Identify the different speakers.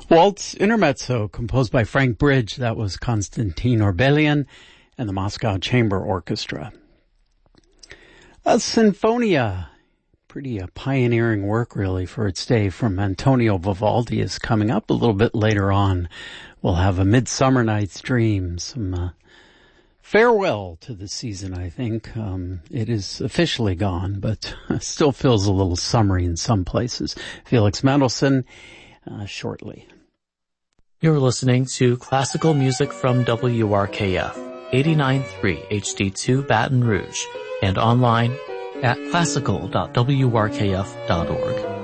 Speaker 1: Waltz Intermezzo, composed by Frank Bridge. That was Konstantin Orbelian and the Moscow Chamber Orchestra. A Sinfonia, pretty pioneering work really for its day from Antonio Vivaldi, is coming up a little bit later on. We'll have A Midsummer Night's Dream, some farewell to the season, I think. It is officially gone, but still feels a little summery in some places. Felix Mendelssohn, shortly.
Speaker 2: You're listening to classical music from WRKF, 89.3 HD2 Baton Rouge, and online at classical.wrkf.org.